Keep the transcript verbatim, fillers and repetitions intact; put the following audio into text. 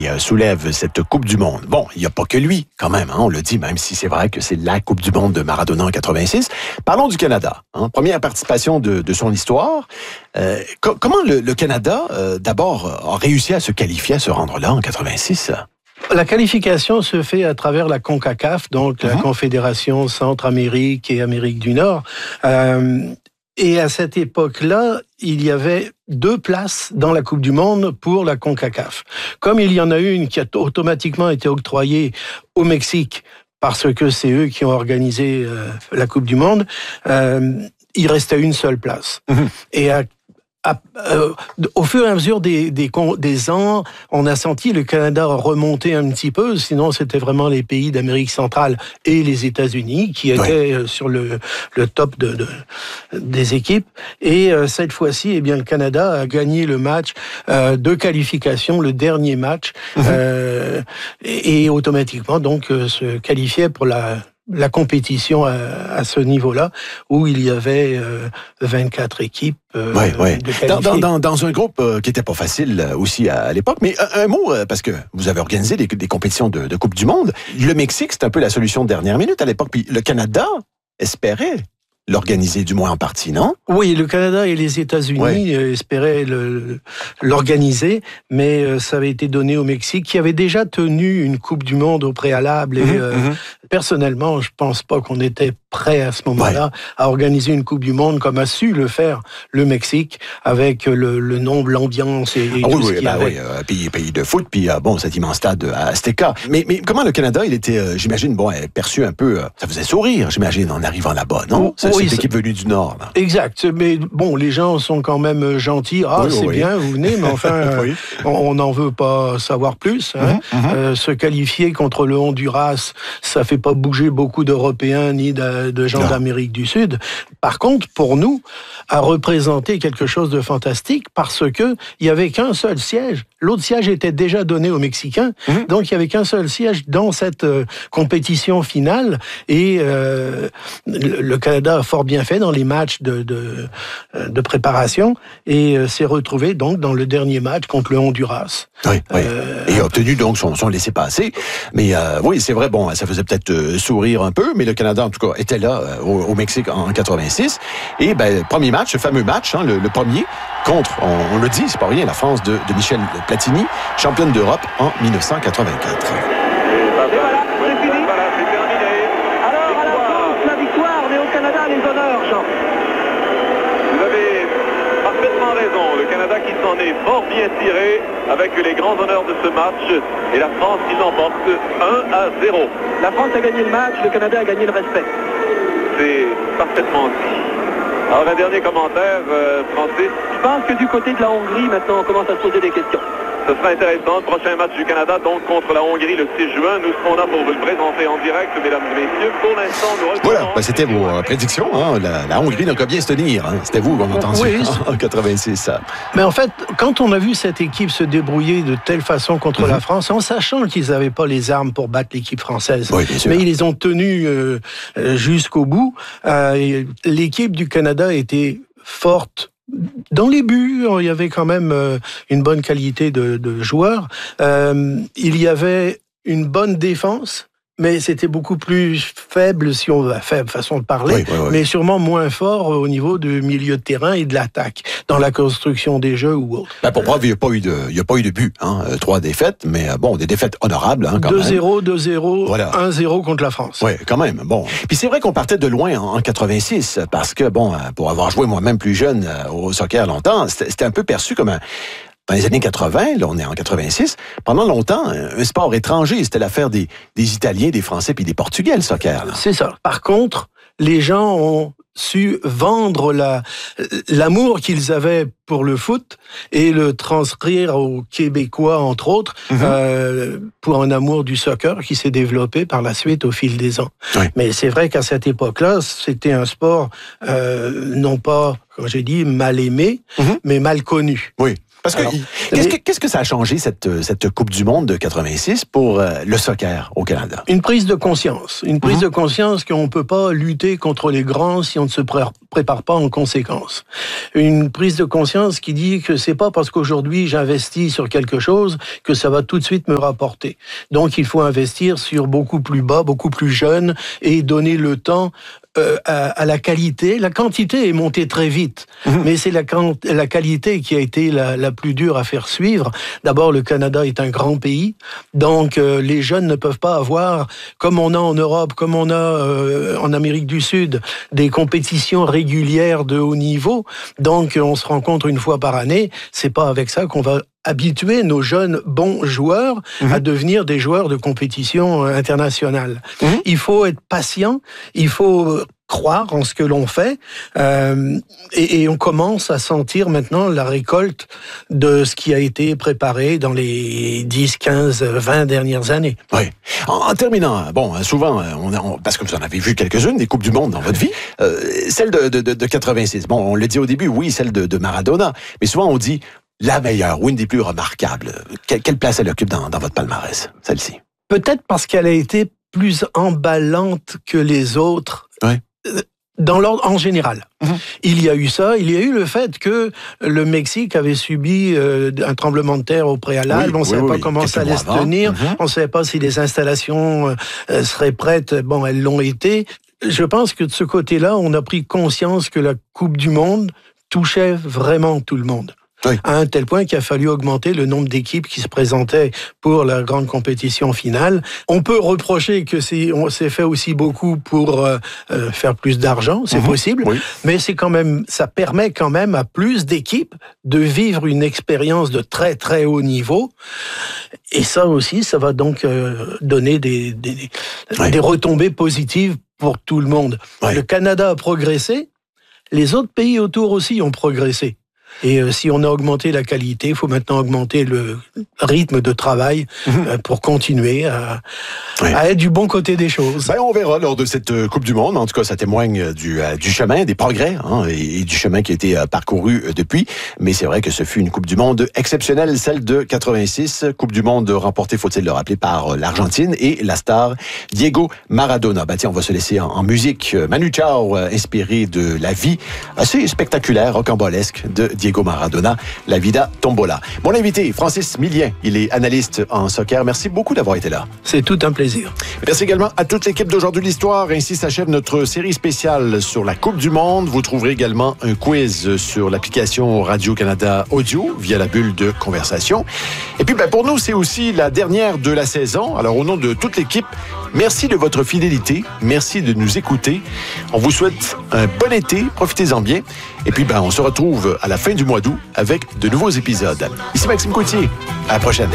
Il soulève cette Coupe du Monde. Bon, il n'y a pas que lui, quand même, hein, on le dit, même si c'est vrai que c'est la Coupe du Monde de Maradona en quatre-vingt-six. Parlons du Canada. Hein, première participation de, de son histoire. Euh, co- comment le, le Canada, euh, d'abord, a réussi à se qualifier, à se rendre là en quatre-vingt-six? La qualification se fait à travers la CONCACAF, donc la mm-hmm. Confédération Centre-Amérique et Amérique du Nord. Euh, et à cette époque-là, il y avait deux places dans la Coupe du Monde pour la CONCACAF. Comme il y en a une qui a automatiquement été octroyée au Mexique, parce que c'est eux qui ont organisé euh, la Coupe du Monde, euh, il restait une seule place. Mm-hmm. Et à À, euh, au fur et à mesure des, des, des ans, on a senti le Canada remonter un petit peu. Sinon, c'était vraiment les pays d'Amérique centrale et les États-Unis qui étaient ouais. sur le, le top de, de, des équipes. Et euh, cette fois-ci, eh bien, le Canada a gagné le match euh, de qualification, le dernier match, mmh. euh, et, et automatiquement donc euh, se qualifiait pour la la compétition à, à ce niveau-là, où il y avait euh, vingt-quatre équipes euh, ouais, ouais. de qualifiées. Dans, dans, dans un groupe euh, qui n'était pas facile euh, aussi à, à l'époque. Mais un, un mot, euh, parce que vous avez organisé des, des compétitions de, de Coupe du Monde. Le Mexique, c'est un peu la solution de dernière minute à l'époque. Puis le Canada espérait l'organiser, du moins en partie, non? Oui, le Canada et les États-Unis ouais. espéraient le, l'organiser, mais ça avait été donné au Mexique, qui avait déjà tenu une Coupe du Monde au préalable. Et mmh, euh, mmh. personnellement, je pense pas qu'on était prêt à ce moment-là ouais. à organiser une Coupe du Monde comme a su le faire le Mexique, avec le, le nombre, l'ambiance et, et ah, tout oui, ce oui, qu'il y bah avait. Oui, euh, pays, pays de foot, puis euh, bon, cet immense stade à Azteca. Mais, mais comment le Canada, il était, euh, j'imagine, bon, perçu un peu, euh, ça faisait sourire, j'imagine, en arrivant là-bas, non? Oh, oui, cette équipe venue du Nord. Là. Exact. Mais bon, les gens sont quand même gentils. Ah, oui, c'est oui. bien, vous venez, mais enfin, oui. on n'en veut pas savoir plus. Hein. Mm-hmm, mm-hmm. Euh, se qualifier contre le Honduras, ça fait pas bouger beaucoup d'Européens ni de, de gens non. d'Amérique du Sud. Par contre, pour nous, a représenté quelque chose de fantastique parce que il y avait qu'un seul siège. L'autre siège était déjà donné aux Mexicains, mm-hmm. donc il y avait qu'un seul siège dans cette euh, compétition finale. Et euh, le, le Canada a fort bien fait dans les matchs de, de, de préparation et euh, s'est retrouvé donc dans le dernier match contre le Honduras. Oui, oui. Euh, et a obtenu donc son, son laissez-passer. Mais euh, oui, c'est vrai, bon, ça faisait peut-être euh, sourire un peu, mais le Canada, en tout cas, était là euh, au, au Mexique en quatre-vingt-six. Et ben, premier match, ce fameux match, hein, le, le premier, contre, on, on le dit, c'est pas rien, la France de, de Michel Platini, championne d'Europe en dix-neuf cent quatre-vingt-quatre. Qui s'en est fort bien tiré avec les grands honneurs de ce match et la France qui l'emporte un à zéro. La France a gagné le match, le Canada a gagné le respect. C'est parfaitement dit. Alors un dernier commentaire, euh, Francis. Je pense que du côté de la Hongrie, maintenant on commence à se poser des questions. Ce sera intéressant. Le prochain match du Canada, donc contre la Hongrie le six juin. Nous serons là pour vous le présenter en direct, mesdames et messieurs. Pour l'instant, nous retrouvons... Voilà, ben, c'était vos euh, prédictions. Hein. La, la Hongrie n'a qu'à bien se tenir. Hein. C'était vous qu'on entendait oui, en quatre-vingt-six. Ça. Mais en fait, quand on a vu cette équipe se débrouiller de telle façon contre mm-hmm. la France, en sachant qu'ils n'avaient pas les armes pour battre l'équipe française, oui, mais ils les ont tenus euh, jusqu'au bout, euh, l'équipe du Canada était forte. Dans les buts, il y avait quand même une bonne qualité de, de joueurs. Euh, il y avait une bonne défense, mais c'était beaucoup plus faible, si on veut, faible façon de parler, oui, oui, oui. mais sûrement moins fort au niveau du milieu de terrain et de l'attaque, dans la construction des jeux ou autre. Ben pour preuve, il n'y a pas eu de, il y a pas eu de but, hein. Trois défaites, mais bon, des défaites honorables, hein, quand deux même. deux zéro, deux zéro, voilà. un zéro contre la France. Oui, quand même, bon. Puis c'est vrai qu'on partait de loin en, en quatre-vingt-six, parce que, bon, pour avoir joué moi-même plus jeune au soccer longtemps, c'était, c'était un peu perçu comme un... Dans les années quatre-vingt, là, on est en quatre-vingt-six, pendant longtemps, un sport étranger, c'était l'affaire des, des Italiens, des Français puis des Portugais, le soccer. Là. C'est ça. Par contre, les gens ont su vendre la, l'amour qu'ils avaient pour le foot et le transcrire aux Québécois, entre autres, mm-hmm. euh, pour un amour du soccer qui s'est développé par la suite au fil des ans. Oui. Mais c'est vrai qu'à cette époque-là, c'était un sport euh, non pas, comme j'ai dit, mal aimé, mm-hmm. mais mal connu. Oui. Parce que Alors, qu'est-ce, mais- que qu'est-ce que ça a changé, cette, cette Coupe du Monde de quatre-vingt-six, pour euh, le soccer au Canada? Une prise de conscience. Une prise Mhm. de conscience qu'on ne peut pas lutter contre les grands si on ne se pré- prépare pas en conséquence. Une prise de conscience qui dit que c'est pas parce qu'aujourd'hui j'investis sur quelque chose que ça va tout de suite me rapporter. Donc il faut investir sur beaucoup plus bas, beaucoup plus jeune et donner le temps euh, à, à la qualité. La quantité est montée très vite, Mhm. mais c'est la, quant- la qualité qui a été la, la plus dure à faire suivre. D'abord, le Canada est un grand pays, donc euh, les jeunes ne peuvent pas avoir, comme on a en Europe, comme on a euh, en Amérique du Sud, des compétitions régulières de haut niveau. Donc on se rencontre une fois par année. C'est pas avec ça qu'on va habituer nos jeunes bons joueurs Mhm. à devenir des joueurs de compétition euh, internationale. Mhm. Il faut être patient, il faut euh, croire en ce que l'on fait, euh, et, et on commence à sentir maintenant la récolte de ce qui a été préparé dans les dix, quinze, vingt dernières années. Oui. En, en terminant, bon, souvent, on, on, parce que vous en avez vu quelques-unes, des Coupes du Monde dans votre vie, euh, celle de, de, de, de quatre-vingt-six, bon, on l'a dit au début, oui, celle de, de Maradona, mais souvent on dit la meilleure ou une des plus remarquables. Quelle, quelle place elle occupe dans, dans votre palmarès, celle-ci? Peut-être parce qu'elle a été plus emballante que les autres. Ouais. Dans l'ordre en général. Mhm. Il y a eu ça, il y a eu le fait que le Mexique avait subi euh, un tremblement de terre au préalable, Oui, on ne oui, savait oui, pas oui. comment Quelques ça allait mois se avant. tenir, Mhm. on ne savait pas si les installations euh, seraient prêtes, bon, elles l'ont été. Je pense que de ce côté-là, on a pris conscience que la Coupe du Monde touchait vraiment tout le monde. Oui. À un tel point qu'il a fallu augmenter le nombre d'équipes qui se présentaient pour la grande compétition finale. On peut reprocher que c'est, on s'est fait aussi beaucoup pour euh, euh, faire plus d'argent, c'est Mhm. possible, Oui. mais c'est quand même, ça permet quand même à plus d'équipes de vivre une expérience de très très haut niveau. Et ça aussi, ça va donc euh, donner des, des, Oui. des retombées positives pour tout le monde. Oui. Le Canada a progressé, les autres pays autour aussi ont progressé. Et euh, si on a augmenté la qualité, il faut maintenant augmenter le rythme de travail Mhm. euh, pour continuer à, Oui. à être du bon côté des choses. Ben, on verra lors de cette euh, Coupe du Monde. En tout cas, ça témoigne du, euh, du chemin, des progrès hein, et, et du chemin qui a été euh, parcouru euh, depuis. Mais c'est vrai que ce fut une Coupe du Monde exceptionnelle, celle de quatre-vingt-six. Coupe du Monde remportée, faut-il le rappeler, par euh, l'Argentine et la star Diego Maradona. Ben, tiens, on va se laisser en, en musique. Manu Chao, euh, inspiré de la vie assez spectaculaire, rocambolesque de Diego Maradona, La Vida Tombola. Mon invité, Francis Millien, il est analyste en soccer. Merci beaucoup d'avoir été là. C'est tout un plaisir. Merci également à toute l'équipe d'Aujourd'hui l'Histoire. Ainsi s'achève notre série spéciale sur la Coupe du Monde. Vous trouverez également un quiz sur l'application Radio-Canada Audio via la bulle de conversation. Et puis, ben, pour nous, c'est aussi la dernière de la saison. Alors, au nom de toute l'équipe, merci de votre fidélité. Merci de nous écouter. On vous souhaite un bon été. Profitez-en bien. Et puis, ben, on se retrouve à la fin du mois d'août avec de nouveaux épisodes. Ici Maxime Coutier. À la prochaine.